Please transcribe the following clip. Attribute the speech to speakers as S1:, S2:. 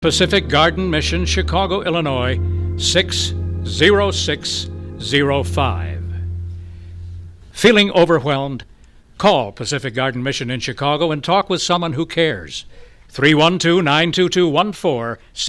S1: Pacific Garden Mission, Chicago, Illinois, 60605. Feeling overwhelmed? Call Pacific Garden Mission in Chicago and talk with someone who cares. 312-922-1460.